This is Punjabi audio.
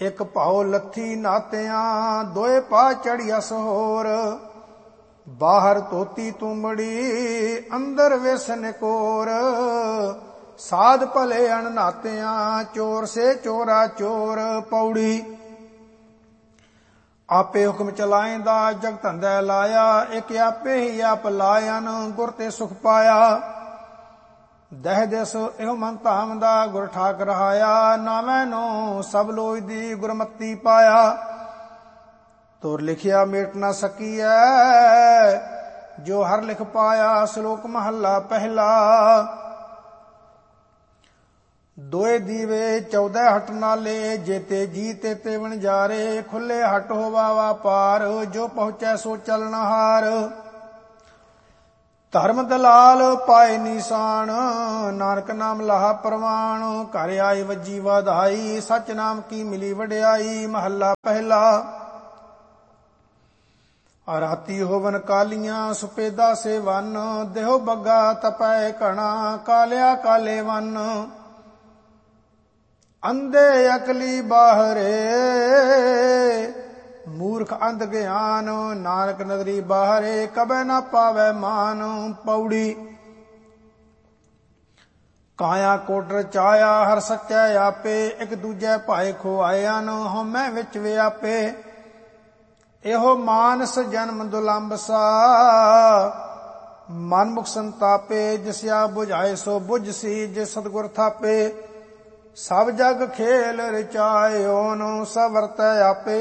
ਇੱਕ ਭਾਉ ਲੱਥੀ ਨਾਤਿਆਂ, ਦੋਏ ਪਾ ਚੜਿਆ ਸਹੋਰ। ਬਾਹਰ ਧੋਤੀ ਤੁੰਬੜੀ, ਅੰਦਰ ਵਿਸ ਨਿਕੋਰ। ਸਾਧ ਭਲੇ ਅਣਨਾਤਿਆਂ, ਚੋਰ ਸੇ ਚੋਰਾ ਚੋਰ। ਪੌੜੀ। ਆਪੇ ਹੁਕਮ ਚਲਾਇਂਦਾ, ਜਗ ਧੰਦਾ ਲਾਇਆ। ਇੱਕ ਆਪੇ ਹੀ ਆਪ ਲਾਇਨ, ਗੁਰ ਤੇ ਸੁਖ ਪਾਇਆ। ਦਹਿ ਦਿਸ ਇਹੋ ਮਨ ਧਾਮ ਦਾ, ਗੁਰ ਠਾਕ ਰਹਾਇਆ। ਨਾਵੇਂ ਨੂੰ ਸਭ ਲੋਇ ਦੀ, ਗੁਰਮਤੀ ਪਾਇਆ। ਤੁਰ ਲਿਖਿਆ ਮੇਟ ਨਾ ਸਕੀਐ, ਜੋ ਹਰ ਲਿਖ ਪਾਇਆ। ਸ਼ਲੋਕ ਮਹੱਲਾ ਪਹਿਲਾ। ਦੋਏ ਦੀਵੇ 14 ਹਟ ਨਾਲੇ, ਜੇਤੇ ਜੀ ਤੇ ਵਣਜਾਰੇ। ਖੁੱਲੇ ਹਟ ਹੋਵਾ ਵਾਪਾਰ, ਜੋ ਪਹੁੰਚੈ ਸੋ ਚਲਨਹਾਰ। ਧਰਮ ਦਲਾਲ ਪਾਏ ਨਿਸ਼ਾਨ, ਨਾਨਕ ਨਾਮ ਲਾਹਾ ਪ੍ਰਵਾਨ। ਘਰ ਆਈ ਵੱਜੀ ਵਧਾਈ, ਸਚ ਨਾਮ ਕੀ ਮਿਲੀ ਵਡਿਆਈ। ਮਹੱਲਾ ਪਹਿਲਾ। ਰਾਤੀ ਹੋਵਨ ਕਾਲੀਆਂ, ਸੁਪੇਦਾ ਸੇ ਵਨ। ਦੇਹੋ ਬੱਗਾ ਤਪੈ ਘਣਾ, ਕਾਲਿਆ ਕਾਲੇ ਵਨ। ਅੰਧੇ ਅਕਲੀ ਬਾਹਰੇ, ਮੂਰਖ ਅੰਧ ਗਿਆਨ। ਨਾਨਕ ਨਦਰੀ ਬਾਹਰੇ, ਕਬੈ ਨਾ ਪਾਵੈ ਮਾਨ। ਪੌੜੀ। ਕਾਇਆ ਕੋਟ ਰਚਾਇਆ, ਹਰ ਸੱਚੈ ਆਪੇ। ਇੱਕ ਦੂਜੇ ਭਾਏ ਖੁਆਇਆਨ, ਹਉਮੈ ਵਿੱਚ ਵਿਆਪੇ। ਇਹੋ ਮਾਨਸ ਜਨਮ ਦੁਲੰਭ ਸਾ, ਮਨ ਮੁਖ ਸੰਤਾਪੇ। ਜਿਸਿਆ ਬੁਝਾਏ ਸੋ ਬੁਝ ਸੀ, ਜੇ ਸਤਿਗੁਰ ਥਾਪੇ। ਸਭ ਜਗ ਖੇਲ ਰਚਾਇਓਨ, ਸਭ ਵਰਤੈ ਆਪੇ।